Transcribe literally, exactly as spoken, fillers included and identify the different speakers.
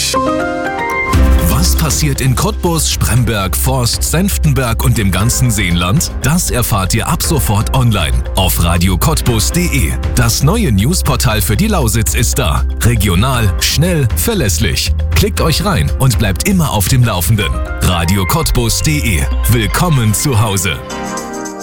Speaker 1: Cottbus. Was passiert in Cottbus, Spremberg, Forst, Senftenberg und dem ganzen Seenland? Das erfahrt ihr ab sofort online auf radio cottbus punkt de. Das neue Newsportal für die Lausitz ist da. Regional, schnell, verlässlich. Klickt euch rein und bleibt immer auf dem Laufenden. radio cottbus punkt de. Willkommen zu Hause.